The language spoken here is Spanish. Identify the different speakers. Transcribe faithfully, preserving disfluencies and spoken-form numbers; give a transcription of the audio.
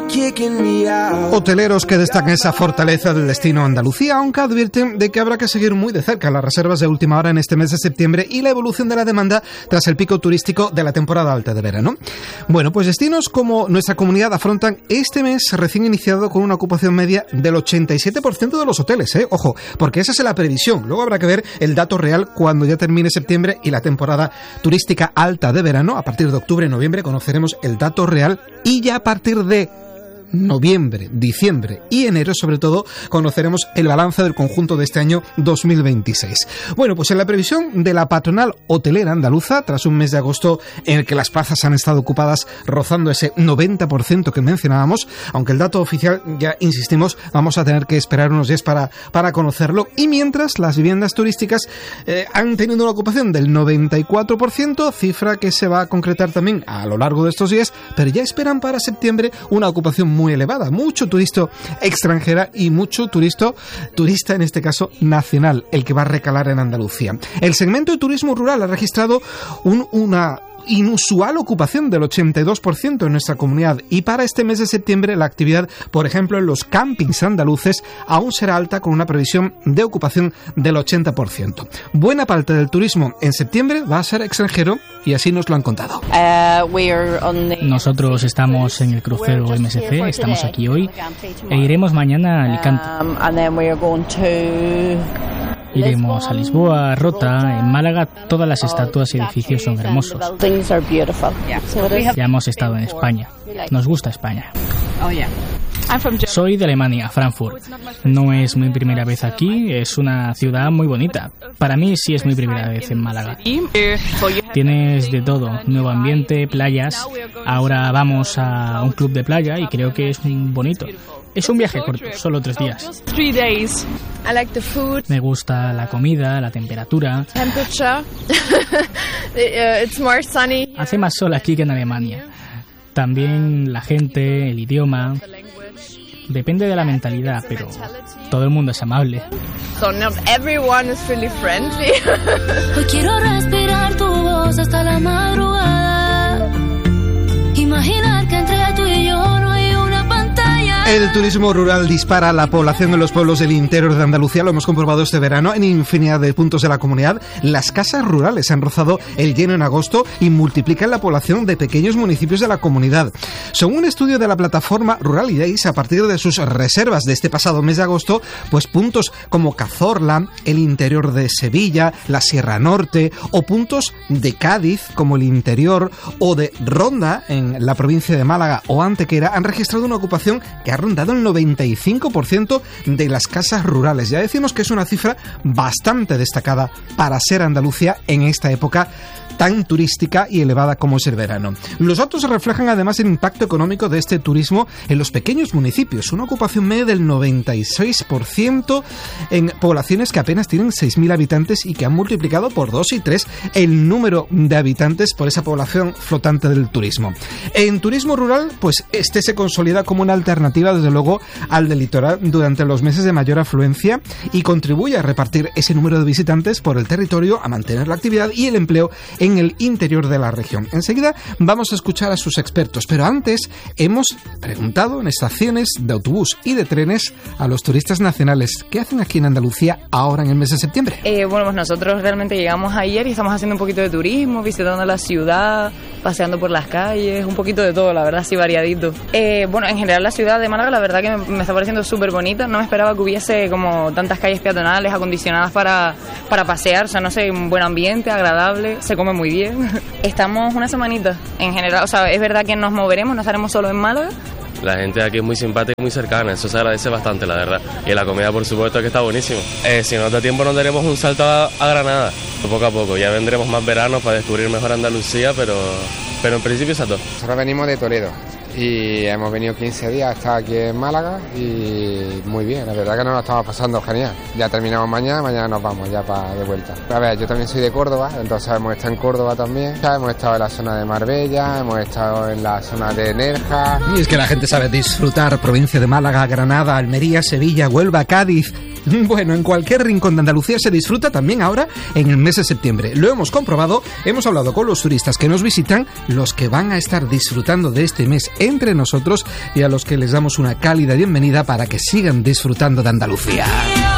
Speaker 1: Hoteleros que destacan esa fortaleza del destino Andalucía, aunque advierten de que habrá que seguir muy de cerca las reservas de última hora en este mes de septiembre y la evolución de la demanda tras el pico turístico de la temporada alta de verano. Bueno, pues destinos como nuestra comunidad afrontan este mes recién iniciado con una ocupación media del ochenta y siete por ciento de los hoteles, ¿eh? Ojo, porque esa es la previsión. Luego habrá que ver el dato real cuando ya termine septiembre y la temporada turística alta de verano. A partir de octubre y noviembre conoceremos el dato real y ya a partir de noviembre, diciembre y enero, sobre todo, conoceremos el balance del conjunto de este año dos mil veintiséis. Bueno, pues en la previsión de la patronal hotelera andaluza, tras un mes de agosto en el que las plazas han estado ocupadas rozando ese noventa por ciento que mencionábamos, aunque el dato oficial, ya insistimos, vamos a tener que esperar unos días para, para conocerlo, y mientras las viviendas turísticas eh, han tenido una ocupación del noventa y cuatro por ciento, cifra que se va a concretar también a lo largo de estos días, pero ya esperan para septiembre una ocupación muy elevada, mucho turista extranjera y mucho turista, turista en este caso nacional, el que va a recalar en Andalucía. El segmento de turismo rural ha registrado un, una inusual ocupación del ochenta y dos por ciento en nuestra comunidad, y para este mes de septiembre la actividad, por ejemplo, en los campings andaluces aún será alta, con una previsión de ocupación del ochenta por ciento. Buena parte del turismo en septiembre va a ser extranjero y así nos lo han contado.
Speaker 2: Nosotros estamos en el crucero M S C, estamos aquí hoy e iremos mañana a Alicante. Iremos a Lisboa, Rota, en Málaga todas las estatuas y edificios son hermosos. Ya hemos estado en España. Nos gusta España. Soy de Alemania, Frankfurt. No es mi primera vez aquí, es una ciudad muy bonita. Para mí sí es mi primera vez en Málaga. Tienes de todo, nuevo ambiente, playas. Ahora vamos a un club de playa y creo que es muy bonito. Es un viaje corto, solo tres días. Me gusta la comida, la temperatura. Hace más sol aquí que en Alemania. También la gente, el idioma. Depende de la mentalidad, pero todo el mundo es amable.
Speaker 3: So not everyone is really friendly.
Speaker 4: Hoy quiero respirar tu voz hasta la madrugada. Imaginar que entre tú y yo no hay una pantalla.
Speaker 1: El turismo rural dispara la población en los pueblos del interior de Andalucía, lo hemos comprobado este verano en infinidad de puntos de la comunidad. Las casas rurales han rozado el lleno en agosto y multiplican la población de pequeños municipios de la comunidad. Según un estudio de la plataforma Ruralidays, a partir de sus reservas de este pasado mes de agosto, pues puntos como Cazorla, el interior de Sevilla, la Sierra Norte, o puntos de Cádiz como el interior, o de Ronda en la provincia de Málaga o Antequera, han registrado una ocupación que ha rondado el noventa y cinco por ciento de las casas rurales. Ya decimos que es una cifra bastante destacada para ser Andalucía en esta época tan turística y elevada como es el verano. Los datos reflejan además el impacto económico de este turismo en los pequeños municipios, una ocupación media del noventa y seis por ciento en poblaciones que apenas tienen seis mil habitantes y que han multiplicado por dos y tres el número de habitantes por esa población flotante del turismo. En turismo rural, pues este se consolida como una alternativa, desde luego, al del litoral durante los meses de mayor afluencia y contribuye a repartir ese número de visitantes por el territorio, a mantener la actividad y el empleo en el interior de la región. Enseguida vamos a escuchar a sus expertos, pero antes hemos preguntado en estaciones de autobús y de trenes a los turistas nacionales qué hacen aquí en Andalucía ahora en el mes de septiembre.
Speaker 5: Eh, bueno, pues nosotros realmente llegamos ayer y estamos haciendo un poquito de turismo, visitando la ciudad, paseando por las calles, un poquito de todo, la verdad, así variadito. Eh, bueno, en general la ciudad de Málaga, la verdad que me, me está pareciendo súper bonita. No me esperaba que hubiese como tantas calles peatonales acondicionadas para, para pasear, o sea, no sé, un buen ambiente, agradable, se come muy bien. Estamos una semanita en general, o sea, es verdad que nos moveremos, no estaremos solo en Málaga.
Speaker 6: La gente aquí es muy simpática y muy cercana, eso se agradece bastante, la verdad. Y la comida, por supuesto, que está buenísimo. Eh, si nos da tiempo, nos daremos un salto a, a Granada, poco a poco. Ya vendremos más verano para descubrir mejor Andalucía, pero, pero en principio es a todo.
Speaker 7: Nosotros venimos de Toledo y hemos venido quince días hasta aquí en Málaga y muy bien, la verdad que nos lo estamos pasando genial. Ya terminamos mañana, mañana nos vamos ya para de vuelta. A ver, yo también soy de Córdoba, entonces hemos estado en Córdoba también, hemos estado en la zona de Marbella, hemos estado en la zona de Nerja.
Speaker 1: Y es que la gente sabe disfrutar provincia de Málaga, Granada, Almería, Sevilla, Huelva, Cádiz, Bueno, en cualquier rincón de Andalucía se disfruta también ahora en el mes de septiembre. Lo hemos comprobado, hemos hablado con los turistas que nos visitan, los que van a estar disfrutando de este mes entre nosotros y a los que les damos una cálida bienvenida para que sigan disfrutando de Andalucía.